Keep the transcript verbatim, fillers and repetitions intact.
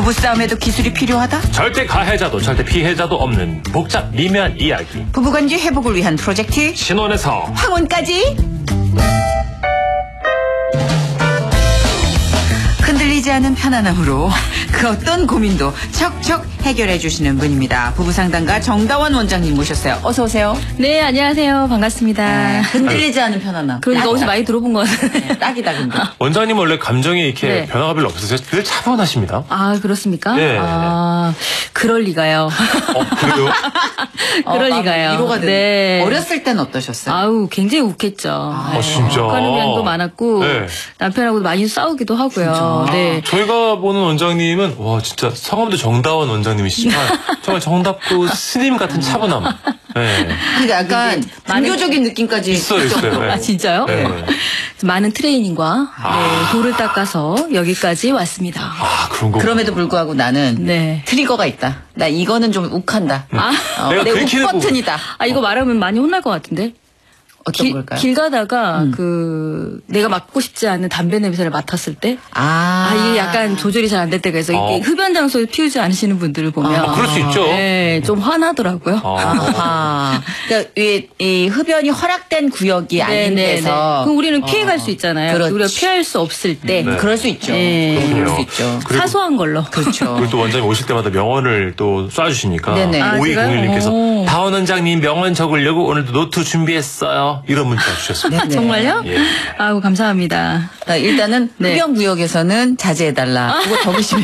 부부싸움에도 기술이 필요하다? 절대 가해자도 절대 피해자도 없는 복잡 미묘한 이야기. 부부관계 회복을 위한 프로젝트 신혼에서 황혼까지. 흔들리지 않은 편안함으로 그 어떤 고민도 척척 해결해 주시는 분입니다. 부부상담가 정다원 원장님 모셨어요. 어서 오세요. 네, 안녕하세요. 반갑습니다. 네, 흔들리지 않은 편안함. 그러니까 어디서 많이 들어본 것 같아요. 네, 딱이다 근데. 원장님 원래 감정이 이렇게 네. 변화가 별로 없으세요? 늘 차분하십니다. 아, 그렇습니까? 네. 아, 그럴 리가요. 어, 그래요? 그럴 어, 리가요. 위로가 되네. 네. 어렸을 땐 어떠셨어요? 아우, 굉장히 욱했죠. 아, 진짜? 욱하는 면도 많았고, 네. 남편하고도 많이 싸우기도 하고요. 네. 저희가 보는 원장님은 와 진짜 성함도 정다원 원장님이시지만 정말 정답고 스님 같은 차분함. 네. 근데 약간 많은- 종교적인 느낌까지 있어요, 있을 있어요. 정도로. 네. 아, 진짜요? 네. 많은 트레이닝과 네, 돌을 닦아서 여기까지 왔습니다. 아 그런 거. 그럼에도 불구하고 나는 네. 트리거가 있다. 나 이거는 좀 욱한다. 아, 어, 내가 내 들키는 욱버튼이다. 아, 이거 말하면 많이 혼날 것 같은데? 어떤 길, 걸까요? 길 가다가 그 내가 맡고 싶지 않은 담배 냄새를 맡았을 때 아, 아, 이게 약간 조절이 잘 안 될 때가 있어요. 어. 이게 흡연 장소에 피우지 않으시는 분들을 보면. 아, 그럴 수 있죠. 네, 좀 화나더라고요. 아. 아하. 그러니까 이, 이 흡연이 허락된 구역이 아닌 데서 그럼 우리는 피해갈 수 있잖아요. 그렇지. 우리가 피할 수 없을 때. 네. 그럴 수 있죠. 네. 그럴 수 그렇군요. 있죠. 그리고- 사소한 걸로. 그렇죠. 그리고 또 원장님 오실 때마다 명언을 또 쏴주시니까 네네. 아, 오이공일님께서 제가요? 오. 다원 원장님 명언 적으려고 오늘도 노트 준비했어요. 이런 문자 주셨습니다. 네네. 정말요? 예. 아우, 감사합니다. 자, 일단은 네. 흡연 구역에서는 자제해달라. 그거 적으시면